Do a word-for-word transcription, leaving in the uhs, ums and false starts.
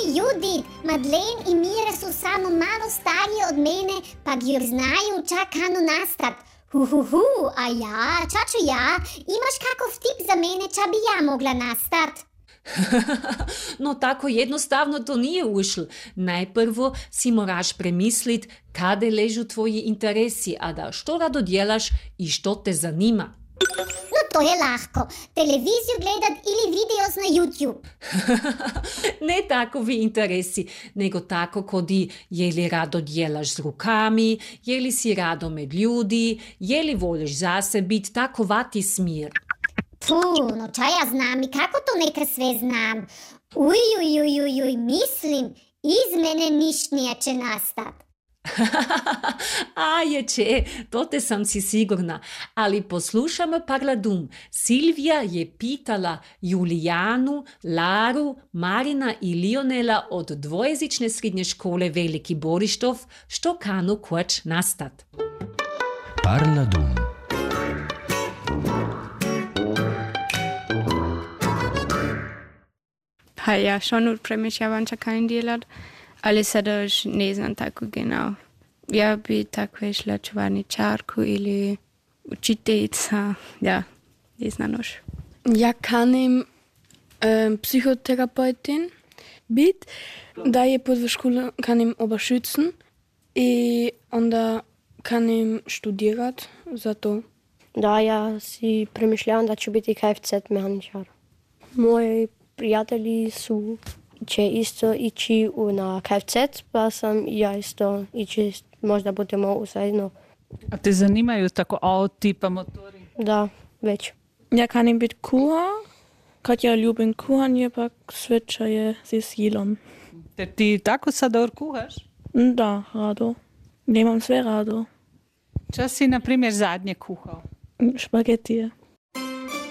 Judit, Madlen i Mira su samo malo starije od mene, pa još znaju čak kanu nastat. Hu, hu, hu, a ja, čaču ja, imaš kakov tip za mene, ča bi ja mogla nastat? No tako jednostavno to nije ušlo. Najprvo si moraš premislit kade ležu tvoji interesi, a da što rado djelaš i što te zanima. No to je lahko. Televiziju gledat ili videos na YouTube. Ne takovi interesi, nego tako kodi je li rado djelaš s rukami, je li si rado med ljudi, je li voliš zase bit takovati smir. Puh, no ča ja znam i kako to neka sve znam. Uj, uj, uj, uj, uj, mislim, iz mene nišnija će nastat. A je će, to te sam si sigurna. Ali poslušamo Parladum. Silvija je pitala Julijanu, Laru, Marina i Lionela od dvojezične srednje škole Veliki Borištov, što kanu kurč nastat. Parladum. Pa ja schon premišljavam čakanje djelat, ali sada još ne znam tako genau. Ja bi tako išla čuvarničarku ili učiteljica, ja, ne znam još. Ja kanim ähm, Psychotherapeutin bit, da je pod v školu kanim oberschützen i onda kanim studirat za to. Da, ja si premišljavam da ću biti Kfz mehaničar. Moji prijatelji su će isto ići na Kfz, pa sam ja isto ići, možda budemo zajedno. A te zanimaju tako auti pa motori? Da, već. Ja kanim bit kuhar, kad ja ljubim kuhanje, pa sviča je s jilom. Te ti tako sador kuhaš? Da, rado. Nemam sve rado. Čas si, na primjer, zadnje kuhao? Špagetije.